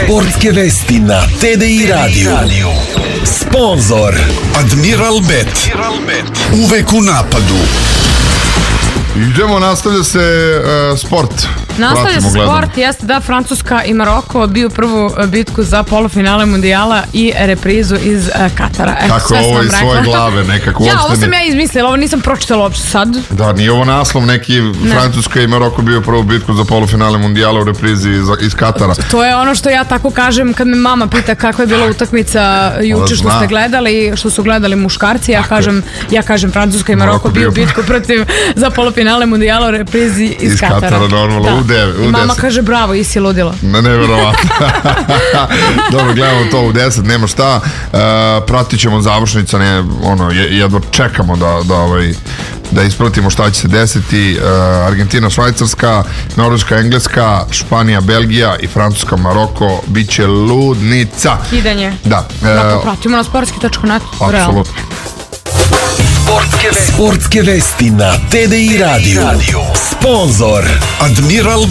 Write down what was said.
Sportske vesti na TDI Radio. Sponzor Admiral Bet. Uvek u napadu. Idemo, nastavlja se sport. Nastavlja se sport, jeste da Francuska i Maroko biju prvu bitku za polufinale mundijala i reprizu iz Katara. Kako ovo iz svoje glave nekako uopšte. Ja, ovo sam ja izmislila, ovo nisam pročitala uopšte sad. Da, nije ovo naslov neki, Francuska i Maroko biju prvu bitku za polufinale mundijala u reprizi iz Katara. To je ono što ja tako kažem kad me mama pita kakva je bila utakmica juče što ste gledali, što su gledali muškarci, ja kažem Francuska i Maroko biju bitku za polufinale mundijala u reprizi iz Katara. Normalno, i mama kaže bravo, isi ludila. Neverovatno. Dobro, gledamo to u 10, nema šta. Pratit ćemo završnica, jedno čekamo da ispratimo šta će se desiti. Argentina, Švajcarska, Norveška, Engleska, Španija, Belgija i Francuska, Maroko. Biće ludnica. Kidanje. Da. Pratimo na sportski.net. Apsolutno. Sportske vesti na TDI Radio. Sponzor Admiral